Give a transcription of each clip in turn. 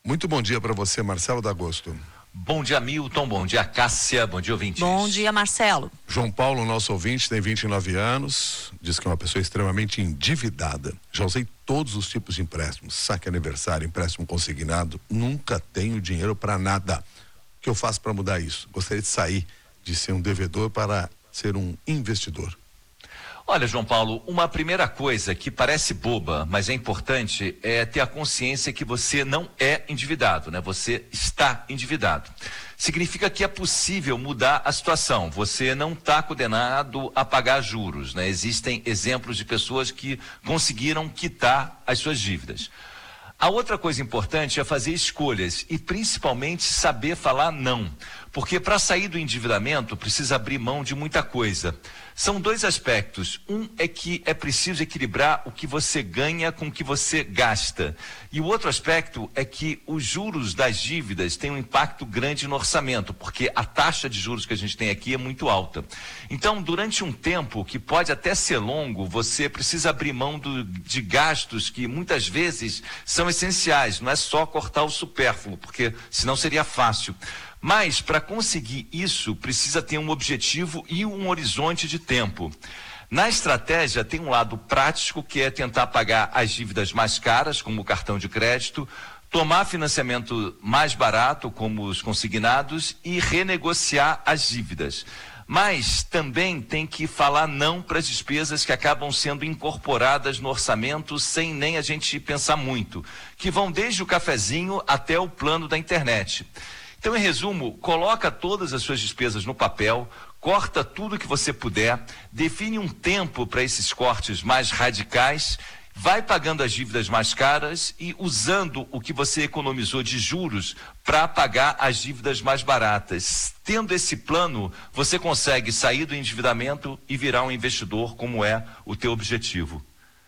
Muito bom dia para você, Marcelo D'Agosto. Bom dia, Milton. Bom dia, Cássia. Bom dia, ouvintes. Bom dia, Marcelo. João Paulo, nosso ouvinte, tem 29 anos, diz que é uma pessoa extremamente endividada. Já usei todos os tipos de empréstimos, saque aniversário, empréstimo consignado, nunca tenho dinheiro para nada. O que eu faço para mudar isso? Gostaria de sair de ser um devedor para ser um investidor. Olha, João Paulo, uma primeira coisa que parece boba, mas é importante, é ter a consciência que você não é endividado, né? Você está endividado. Significa que é possível mudar a situação. Você não está condenado a pagar juros, né? Existem exemplos de pessoas que conseguiram quitar as suas dívidas. A outra coisa importante é fazer escolhas e principalmente saber falar não, porque para sair do endividamento precisa abrir mão de muita coisa. São dois aspectos. Um é que é preciso equilibrar o que você ganha com o que você gasta. E o outro aspecto é que os juros das dívidas têm um impacto grande no orçamento, porque a taxa de juros que a gente tem aqui é muito alta. Então, durante um tempo que pode até ser longo, você precisa abrir mão de gastos que muitas vezes são essenciais. Não é só cortar o supérfluo, porque senão seria fácil. Mas, para conseguir isso, precisa ter um objetivo e um horizonte de tempo. Na estratégia, tem um lado prático, que é tentar pagar as dívidas mais caras, como o cartão de crédito, tomar financiamento mais barato, como os consignados, e renegociar as dívidas. Mas também tem que falar não para as despesas que acabam sendo incorporadas no orçamento sem nem a gente pensar muito, que vão desde o cafezinho até o plano da internet. Então, em resumo, coloca todas as suas despesas no papel, corta tudo que você puder, define um tempo para esses cortes mais radicais, vai pagando as dívidas mais caras e usando o que você economizou de juros para pagar as dívidas mais baratas. Tendo esse plano, você consegue sair do endividamento e virar um investidor, como é o teu objetivo.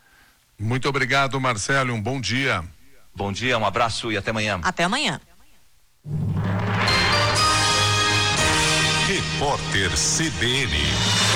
Muito obrigado, Marcelo, um bom dia. Bom dia, um abraço e até amanhã. Até amanhã. Repórter CBN.